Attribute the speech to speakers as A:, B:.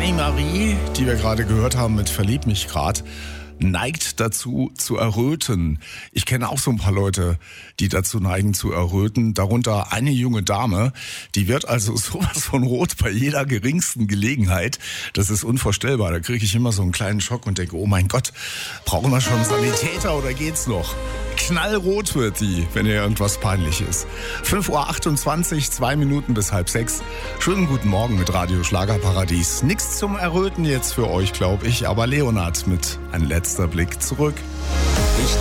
A: Annemarie, die wir gerade gehört haben mit Verlieb mich grad, neigt dazu zu erröten. Ich kenne auch so ein paar Leute, die dazu neigen zu erröten. Darunter eine junge Dame, die wird also sowas von rot bei jeder geringsten Gelegenheit. Das ist unvorstellbar. Da kriege ich immer so einen kleinen Schock und denke, oh mein Gott, brauchen wir schon Sanitäter oder geht's noch? Knallrot wird die, wenn ihr irgendwas peinlich ist. 5:28 Uhr, 2 Minuten bis 5:30. Schönen guten Morgen mit Radio Schlagerparadies. Nichts zum Erröten jetzt für euch, glaube ich, aber Leonard mit Ein letzter Blick zurück.
B: Ich